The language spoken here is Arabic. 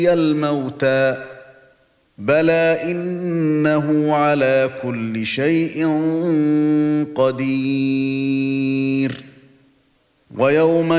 الموتى بلى إنه على كل شيء قدير ويوم